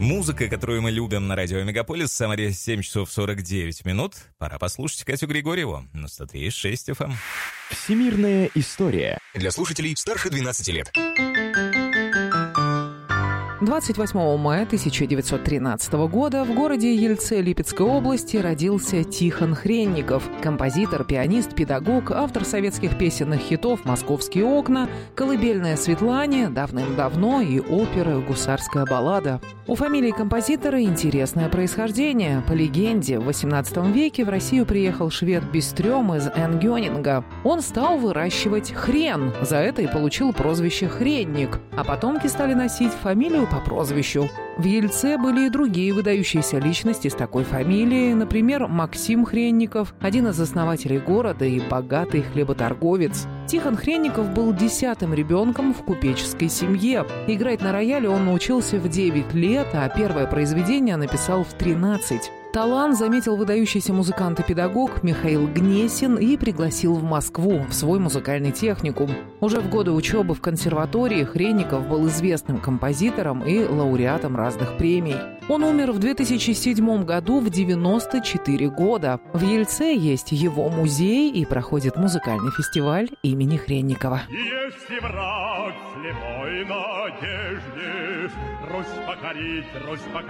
Музыка, которую мы любим на радио Мегаполис, Самаре 7 часов 49 минут. Пора послушать Катю Григорьеву на 103.6 FM. Всемирная история. Для слушателей старше 12 лет. 28 мая 1913 года в городе Ельце Липецкой области родился Тихон Хренников. Композитор, пианист, педагог, автор советских песенных хитов «Московские окна», «Колыбельная Светлане», «Давным-давно» и оперы «Гусарская баллада». У фамилии композитора интересное происхождение. По легенде, в XVIII веке в Россию приехал швед Бистрём из Энгёнинга. Он стал выращивать хрен, за это и получил прозвище «Хренник», а потомки стали носить фамилию по прозвищу. В Ельце были и другие выдающиеся личности с такой фамилией, например, Максим Хренников, один из основателей города и богатый хлеботорговец. Тихон Хренников был 10-м ребенком в купеческой семье. Играть на рояле он научился в 9 лет, а первое произведение написал в 13. Талант заметил выдающийся музыкант и педагог Михаил Гнесин и пригласил в Москву, в свой музыкальный техникум. Уже в годы учебы в консерватории Хренников был известным композитором и лауреатом разных премий. Он умер в 2007 году в 94 года. В Ельце есть его музей и проходит музыкальный фестиваль имени Хренникова. Есть и враг слепой надежде, Русь покорить